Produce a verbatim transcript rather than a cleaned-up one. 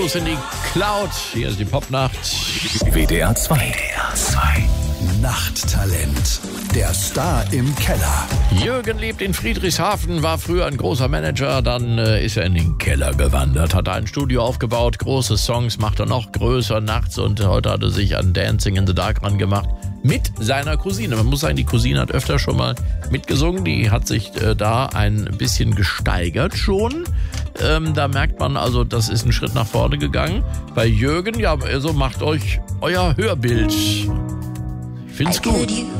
Los in die Cloud. Hier ist die Popnacht. W D R zwei. W D R zwei. Nachttalent. Der Star im Keller. Jürgen lebt in Friedrichshafen, war früher ein großer Manager, dann äh, ist er in den Keller gewandert, hat ein Studio aufgebaut, große Songs, macht er noch größer nachts und heute hat er sich an Dancing in the Dark rangemacht mit seiner Cousine. Man muss sagen, die Cousine hat öfter schon mal mitgesungen, die hat sich äh, da ein bisschen gesteigert schon. Ähm, da merkt man also, das ist ein Schritt nach vorne gegangen. Bei Jürgen, ja, also macht euch euer Hörbild. Ich find's gut.